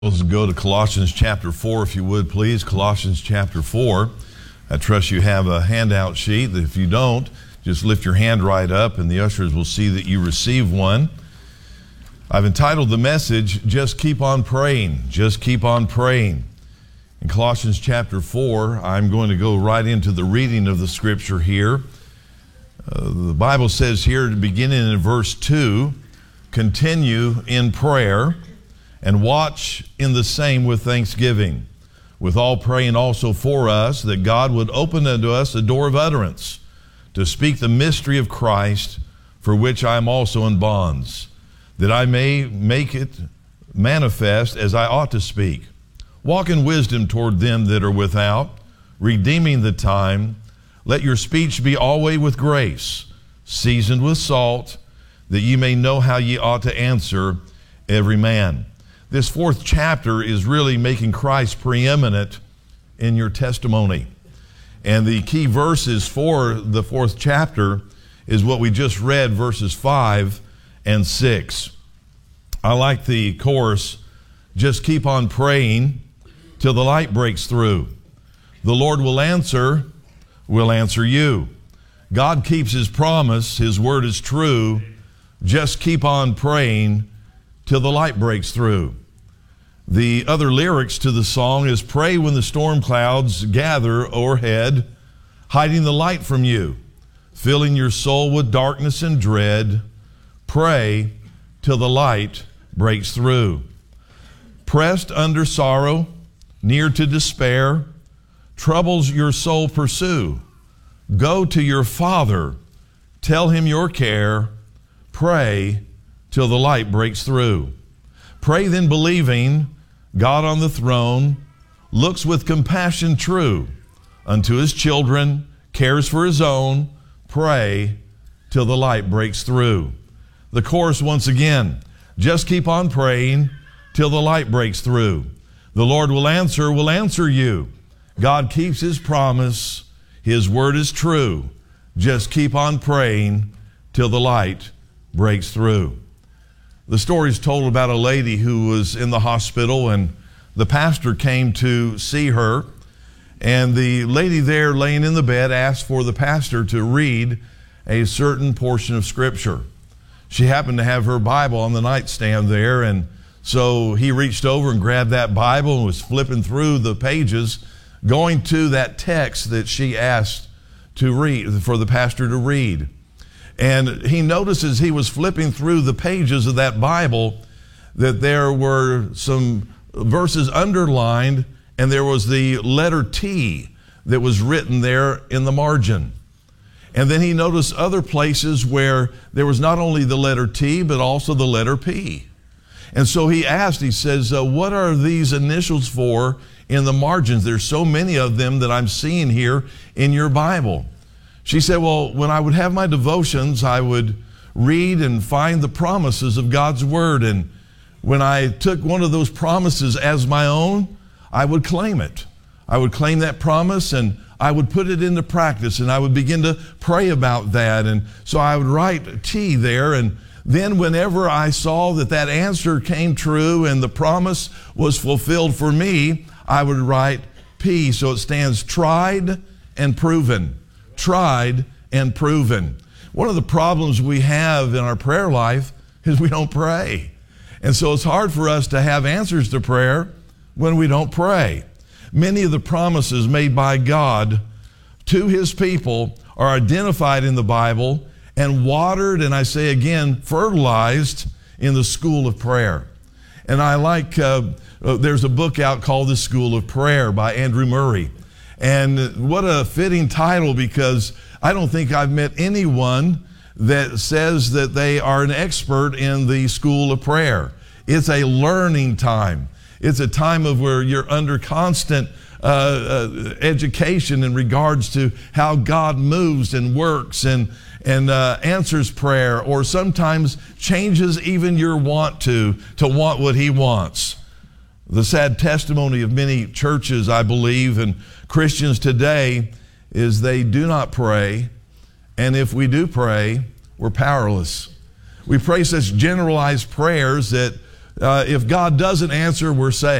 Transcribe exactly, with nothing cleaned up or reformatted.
Let's go to Colossians chapter four, if you would, please. Colossians chapter four. I trust you have a handout sheet. If you don't, just lift your hand right up and the ushers will see that you receive one. I've entitled the message, Just Keep on Praying. Just keep on praying. In Colossians chapter four, I'm going to go right into the reading of the scripture here. Uh, the Bible says here, beginning in verse two, continue in prayer, and watch in the same with thanksgiving, with all praying also for us, that God would open unto us a door of utterance, to speak the mystery of Christ, for which I am also in bonds, that I may make it manifest as I ought to speak. Walk in wisdom toward them that are without, redeeming the time. Let your speech be always with grace, seasoned with salt, that ye may know how ye ought to answer every man. This fourth chapter is really making Christ preeminent in your testimony. And the key verses for the fourth chapter is what we just read, verses five and six. I like the chorus, just keep on praying till the light breaks through. The Lord will answer, will answer you. God keeps His promise, His word is true. Just keep on praying till the light breaks through. The other lyrics to the song is, pray when the storm clouds gather o'erhead, hiding the light from you, filling your soul with darkness and dread. Pray till the light breaks through. Pressed under sorrow, near to despair, troubles your soul pursue. Go to your Father, tell Him your care. Pray till the light breaks through. Pray then believing, God on the throne looks with compassion true unto His children, cares for His own. Pray till the light breaks through. The chorus once again, just keep on praying till the light breaks through. The Lord will answer, will answer you. God keeps His promise. His word is true. Just keep on praying till the light breaks through. The story is told about a lady who was in the hospital, and the pastor came to see her, and the lady there laying in the bed asked for the pastor to read a certain portion of scripture. She happened to have her Bible on the nightstand there, and so he reached over and grabbed that Bible and was flipping through the pages, going to that text that she asked to read, for the pastor to read. And he notices he was flipping through the pages of that Bible that there were some verses underlined, and there was the letter T that was written there in the margin. And then he noticed other places where there was not only the letter T, but also the letter P. And so he asked, he says, uh, what are these initials for in the margins? There's so many of them that I'm seeing here in your Bible. She said, well, when I would have my devotions, I would read and find the promises of God's word. And when I took one of those promises as my own, I would claim it. I would claim that promise and I would put it into practice, and I would begin to pray about that. And so I would write T there, and then whenever I saw that that answer came true and the promise was fulfilled for me, I would write P. So it stands tried and proven. Tried and proven. One of the problems we have in our prayer life is we don't pray. And so it's hard for us to have answers to prayer when we don't pray. Many of the promises made by God to His people are identified in the Bible and watered, and I say again, fertilized in the school of prayer. And I like, uh, uh, there's a book out called The School of Prayer by Andrew Murray. And what a fitting title, because I don't think I've met anyone that says that they are an expert in the school of prayer. It's a learning time. It's a time of where you're under constant uh, uh, education in regards to how God moves and works and, and uh, answers prayer, or sometimes changes even your want to, to want what He wants. The sad testimony of many churches, I believe, and Christians today is they do not pray, and if we do pray, we're powerless. We pray such generalized prayers that Uh, if God doesn't answer, we're saved.